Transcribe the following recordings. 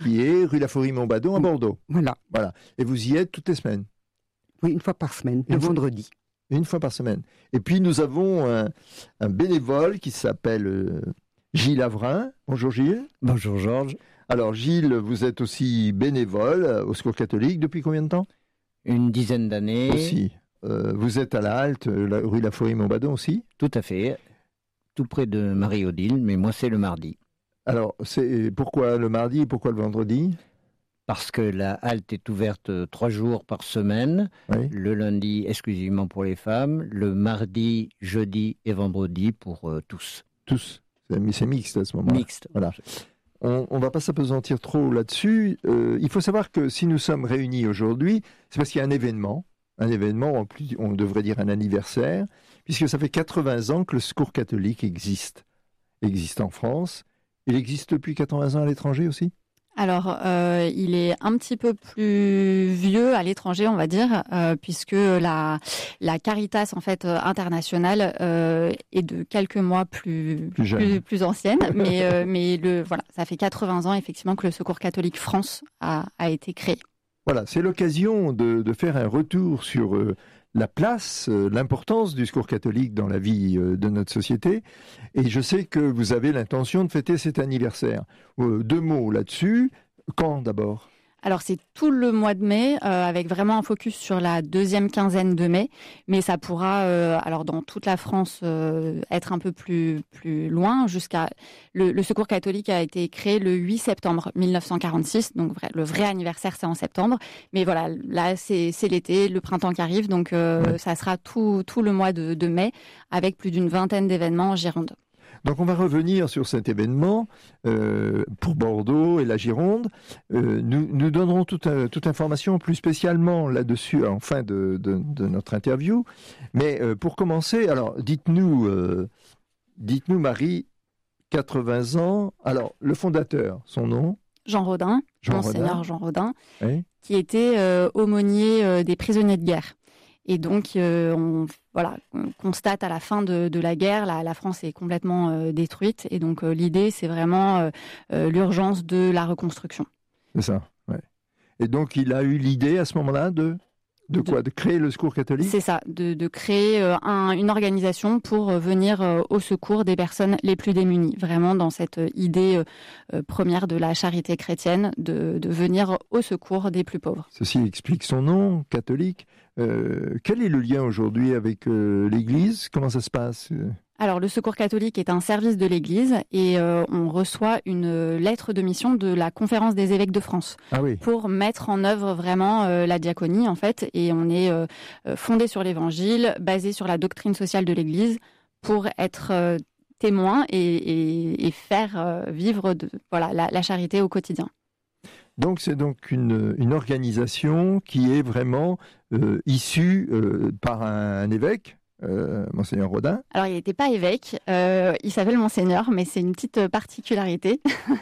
qui est rue Laforie-Montbadon à Bordeaux. Voilà. Et vous y êtes toutes les semaines? Oui, une fois par semaine, le vendredi. Une fois par semaine. Et puis nous avons un bénévole qui s'appelle Gilles Avrin. Bonjour Gilles. Bonjour Georges. Alors Gilles, vous êtes aussi bénévole au Secours catholique depuis combien de temps? Une dizaine d'années. Aussi. Vous êtes à la halte, rue Laforie-Montbadon aussi? Tout à fait. Tout près de Marie-Odile, mais moi c'est le mardi. Alors, pourquoi le mardi et pourquoi le vendredi? Parce que la halte est ouverte 3 jours par semaine. Oui. Le lundi exclusivement pour les femmes. Le mardi, jeudi et vendredi pour tous. Tous. C'est mixte à ce moment-là. Mixte. Voilà. On ne va pas s'apesantir trop là-dessus. Il faut savoir que si nous sommes réunis aujourd'hui, c'est parce qu'il y a un événement, en plus, on devrait dire un anniversaire, puisque ça fait 80 ans que le Secours catholique existe en France. Il existe depuis 80 ans à l'étranger aussi? Alors, il est un petit peu plus vieux à l'étranger, on va dire, puisque la Caritas en fait internationale est de quelques mois plus ancienne, mais ça fait 80 ans effectivement que le Secours catholique France a été créé. Voilà, c'est l'occasion de faire un retour sur la place, l'importance du Secours catholique dans la vie de notre société. Et je sais que vous avez l'intention de fêter cet anniversaire. 2 mots là-dessus. Quand d'abord ? Alors c'est tout le mois de mai, avec vraiment un focus sur la deuxième quinzaine de mai, mais ça pourra, alors dans toute la France, être un peu plus loin, jusqu'à le Secours catholique a été créé le 8 septembre 1946, donc le vrai anniversaire c'est en septembre, mais voilà, là c'est l'été, le printemps qui arrive, donc ça sera tout le mois de mai, avec plus d'une vingtaine d'événements en Gironde. Donc on va revenir sur cet événement pour Bordeaux et la Gironde. Nous donnerons toute information plus spécialement là-dessus en fin de notre interview. Mais pour commencer, alors dites-nous Marie, 80 ans, alors le fondateur, son nom ? Jean Rodin, Monseigneur Jean Rodin, oui. Qui était aumônier des prisonniers de guerre. Et donc, on constate à la fin de la guerre, la France est complètement détruite. Et donc, l'idée, c'est vraiment l'urgence de la reconstruction. C'est ça, ouais. Et donc, il a eu l'idée à ce moment-là de quoi ? De créer le Secours catholique ? C'est ça, de créer une organisation pour venir au secours des personnes les plus démunies. Vraiment dans cette idée première de la charité chrétienne, de venir au secours des plus pauvres. Ceci explique son nom, catholique. Quel est le lien aujourd'hui avec l'Église ? Comment ça se passe ? Alors, le Secours catholique est un service de l'Église et on reçoit une lettre de mission de la Conférence des évêques de France pour mettre en œuvre vraiment la diaconie, en fait. Et on est fondé sur l'Évangile, basé sur la doctrine sociale de l'Église pour être témoin et faire vivre la charité au quotidien. Donc c'est une organisation qui est vraiment issue par un évêque, Monseigneur Rodin. Alors il n'était pas évêque, il s'appelle Monseigneur, mais c'est une petite particularité.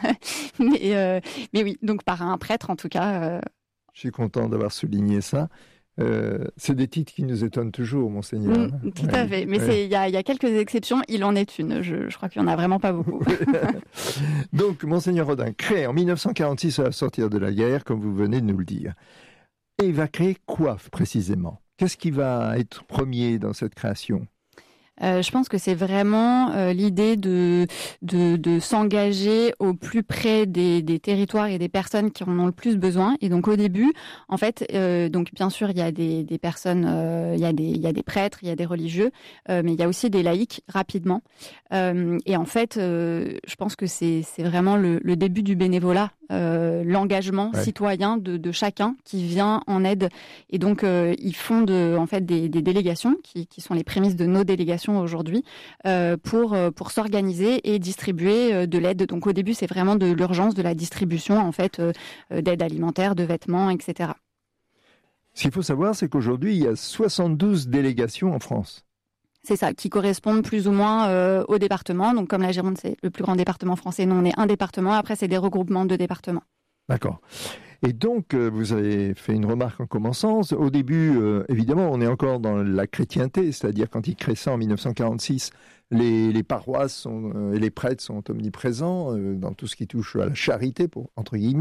mais oui, donc par un prêtre en tout cas. Je suis content d'avoir souligné ça. C'est des titres qui nous étonnent toujours, Monseigneur. Tout à fait, mais il y a quelques exceptions, il en est une. Je crois qu'il n'y en a vraiment pas beaucoup. Donc, Monseigneur Rodin crée en 1946 à la sortie de la guerre, comme vous venez de nous le dire. Et il va créer quoi précisément ? Qu'est-ce qui va être premier dans cette création ? Je pense que c'est vraiment l'idée de s'engager au plus près des territoires et des personnes qui en ont le plus besoin. Et donc au début, en fait, donc bien sûr il y a des personnes, il y a des prêtres, il y a des religieux, mais il y a aussi des laïcs rapidement. Et en fait, je pense que c'est vraiment le début du bénévolat, l'engagement citoyen de chacun qui vient en aide. Et donc ils fondent en fait des délégations qui sont les prémices de nos délégations aujourd'hui pour s'organiser et distribuer de l'aide. Donc au début, c'est vraiment de l'urgence, de la distribution en fait d'aide alimentaire, de vêtements, etc. Ce qu'il faut savoir, c'est qu'aujourd'hui, il y a 72 délégations en France. C'est ça, qui correspondent plus ou moins au département. Donc comme la Gironde, c'est le plus grand département français, nous on est un département, après c'est des regroupements de départements. D'accord. Et donc, vous avez fait une remarque en commençant. Au début, évidemment, on est encore dans la chrétienté, c'est-à-dire quand il crée ça en 1946, les paroisses et les prêtres sont omniprésents dans tout ce qui touche à la charité, entre guillemets.